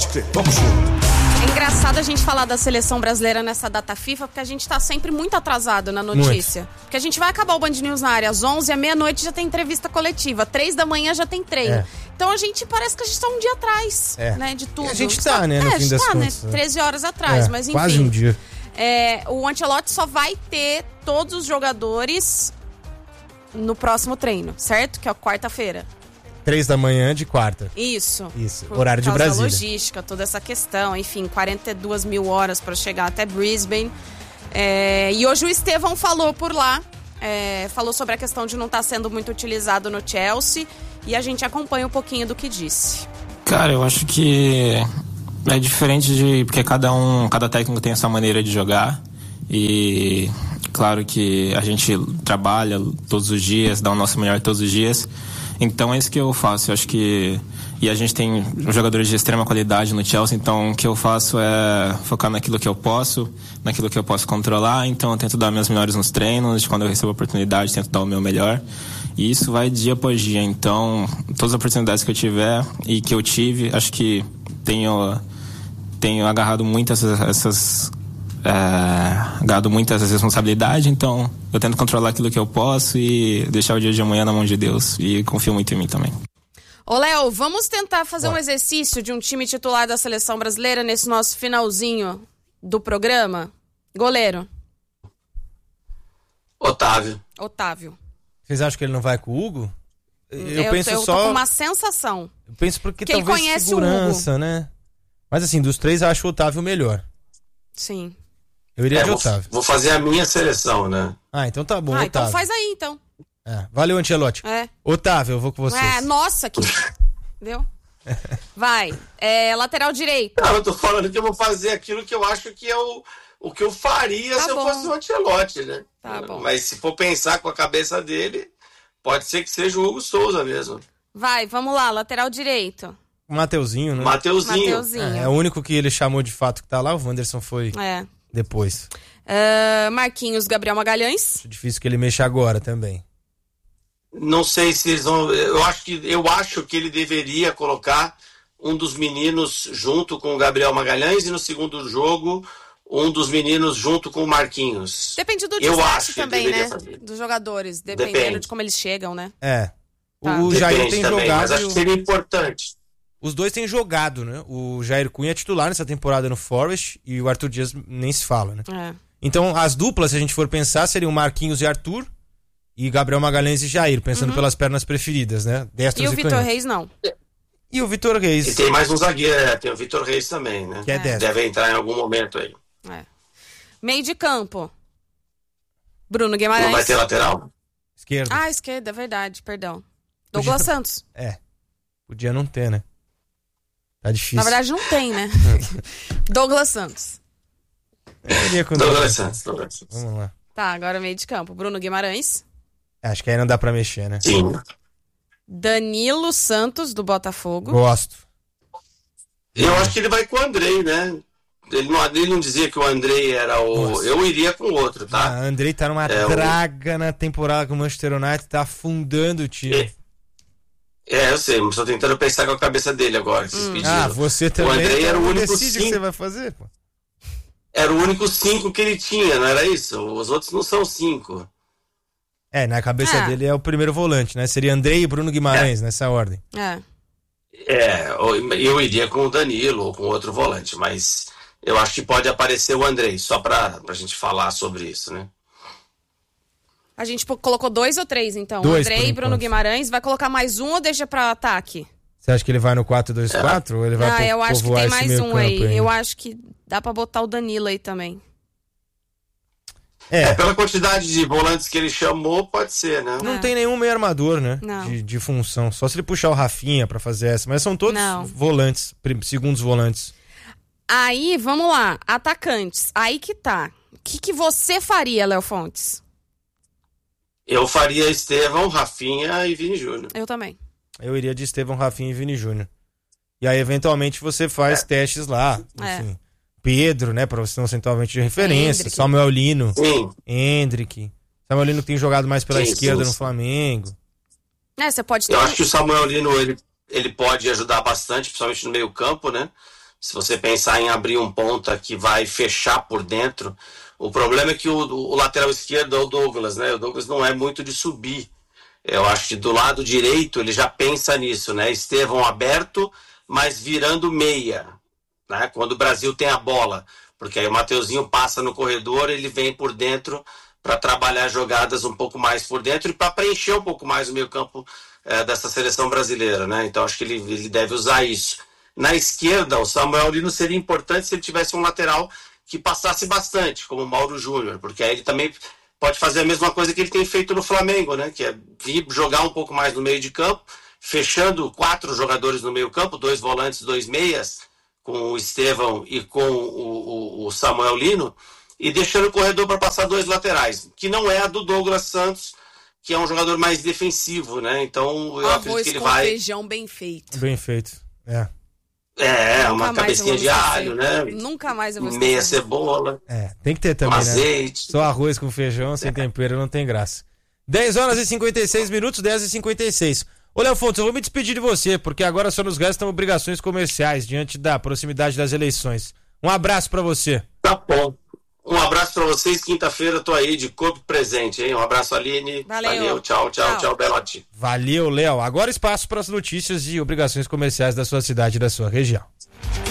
Esporte, vamos junto. É engraçado a gente falar da seleção brasileira nessa data FIFA, porque a gente tá sempre muito atrasado na notícia. Muito. Porque a gente vai acabar o Band News na área às 11, à meia-noite já tem entrevista coletiva, 3 da manhã já tem treino. Então a gente parece que a gente tá um dia atrás, né, de tudo. E a gente tá, né, no fim das contas. Né, 13 horas atrás, mas enfim. Quase um dia. O Ancelotti só vai ter todos os jogadores no próximo treino, certo? Que é a quarta-feira. 3 da manhã de quarta. Isso. Horário de Brasília. Da logística, toda essa questão, enfim, 42 mil horas para chegar até Brisbane. E hoje o Estevão falou por lá, falou sobre a questão de não estar sendo muito utilizado no Chelsea, e a gente acompanha um pouquinho do que disse. Cara, eu acho que é diferente porque cada técnico tem a sua maneira de jogar, e claro que a gente trabalha todos os dias, dá o nosso melhor todos os dias. Então é isso que eu faço, eu acho que... E a gente tem jogadores de extrema qualidade no Chelsea, então o que eu faço é focar naquilo que eu posso controlar, então eu tento dar minhas melhores nos treinos, quando eu recebo a oportunidade, tento dar o meu melhor. E isso vai dia após dia, então todas as oportunidades que eu tiver e que eu tive, acho que tenho agarrado muito essas responsabilidades, então eu tento controlar aquilo que eu posso e deixar o dia de amanhã na mão de Deus, e confio muito em mim também. Ô Léo, vamos tentar fazer um exercício de um time titular da seleção brasileira nesse nosso finalzinho do programa? Goleiro. Otávio. Vocês acham que ele não vai com o Hugo? Eu tô com uma sensação. Eu penso porque ele talvez conhece segurança, o Hugo, né? Mas assim, dos três eu acho o Otávio melhor. Sim. Eu iria de Otávio. Vou fazer a minha seleção, né? Então tá bom, Otávio. Então faz aí, então. Valeu, Ancelotti. Otávio, eu vou com vocês. Nossa, que... Entendeu? Vai. Lateral direito. Não, eu tô falando que eu vou fazer aquilo que eu acho que é o que eu faria se eu fosse o Ancelotti, né? Tá bom. Mas se for pensar com a cabeça dele, pode ser que seja o Hugo Souza mesmo. Vai, vamos lá, lateral direito. O Mateuzinho, né? Mateuzinho. É o único que ele chamou de fato que tá lá, o Wanderson foi depois. Marquinhos, Gabriel Magalhães. Acho difícil que ele mexa agora também. Não sei se eles vão... Eu acho que ele deveria colocar um dos meninos junto com o Gabriel Magalhães e no segundo jogo um dos meninos junto com o Marquinhos. Depende do desgaste também, né? Dos jogadores, dependendo de como eles chegam, né? O Jair tem também, jogado... Mas acho que seria importante. Os dois têm jogado, né? O Jair Cunha é titular nessa temporada no Forest e o Arthur Dias nem se fala, né? Então, as duplas, se a gente for pensar, seriam Marquinhos e Arthur e Gabriel Magalhães e Jair, pensando pelas pernas preferidas, né? Destros e o Vitor Reis, não. E o Vitor Reis. E tem mais um zagueiro, tem o Vitor Reis também, né? Que é destro. Deve entrar em algum momento aí. Meio de campo. Bruno Guimarães. Não vai ter lateral? Esquerda. Esquerda, é verdade, perdão. Douglas Santos. Podia não ter, né? Tá difícil. Na verdade não tem, né? Douglas Santos. Douglas Santos. Vamos lá. Tá, agora meio de campo. Bruno Guimarães. Acho que aí não dá pra mexer, né? Sim. Danilo Santos, do Botafogo. Gosto. Eu acho que ele vai com o Andrei, né? Ele não dizia que o Andrei era o... Nossa. Eu iria com o outro, tá? O Andrei tá numa draga na temporada com o Manchester United, tá afundando o time. Eu sei, mas tô tentando pensar com a cabeça dele agora. Você também. O Andrei era o único decide o que você vai fazer, pô. Era o único 5 que ele tinha, não era isso? Os outros não são 5. Na cabeça dele é o primeiro volante, né? Seria Andrei e Bruno Guimarães, nessa ordem. Eu iria com o Danilo ou com outro volante, mas eu acho que pode aparecer o Andrei, só pra gente falar sobre isso, né? A gente colocou 2 ou 3, então? 2, Andrei e Bruno Guimarães. Vai colocar mais um ou deixa pra ataque? Você acha que ele vai no 4-2-4 ou ele vai eu acho que tem mais um aí. Ainda? Eu acho que dá pra botar o Danilo aí também. Pela quantidade de volantes que ele chamou, pode ser, né? Não tem nenhum meio armador, né? Não. De função. Só se ele puxar o Rafinha pra fazer essa. Mas são todos volantes, segundos volantes. Aí, vamos lá. Atacantes. Aí que tá. O que você faria, Léo Fontes? Eu faria Estevão, Rafinha e Vini Júnior. Eu também. Eu iria de Estevão, Rafinha e Vini Júnior. E aí, eventualmente, você faz testes lá. Enfim. Pedro, né? Pra você ter um centroavante de referência. Hendrick. Samuel Lino. Sim. Hendrick. Samuel Lino tem jogado mais pela esquerda no Flamengo. Você pode ter... Eu acho que o Samuel Lino, ele pode ajudar bastante, principalmente no meio campo, né? Se você pensar em abrir um ponta que vai fechar por dentro, o problema é que o lateral esquerdo é o Douglas, né? O Douglas não é muito de subir. Eu acho que do lado direito ele já pensa nisso, né? Estevão aberto, mas virando meia, né? Quando o Brasil tem a bola, porque aí o Mateuzinho passa no corredor, ele vem por dentro para trabalhar jogadas um pouco mais por dentro e para preencher um pouco mais o meio-campo dessa seleção brasileira, né? Então acho que ele deve usar isso. Na esquerda, o Samuel Lino seria importante se ele tivesse um lateral que passasse bastante, como o Mauro Júnior, porque aí ele também pode fazer a mesma coisa que ele tem feito no Flamengo, né? Que é vir jogar um pouco mais no meio de campo, fechando 4 jogadores no meio campo, 2 volantes, 2 meias, com o Estevão e com o Samuel Lino, e deixando o corredor para passar 2 laterais, que não é a do Douglas Santos, que é um jogador mais defensivo, né? Então eu acredito que ele vai... feijão bem feito. Bem feito, uma cabecinha de alho, né? Nunca mais eu vou esquecer. Meia cebola. Tem que ter também, azeite. Né? Só arroz com feijão, sem tempero, não tem graça. 10 horas e 56 minutos, 10h56. Ô, Léo Fontes, eu vou me despedir de você, porque agora só nos restam obrigações comerciais diante da proximidade das eleições. Um abraço pra você. Tá bom. Um abraço pra vocês. Quinta-feira eu tô aí de corpo presente, hein? Um abraço, Aline. Valeu. Tchau, Belotti. Valeu, Léo. Agora espaço para as notícias e obrigações comerciais da sua cidade e da sua região.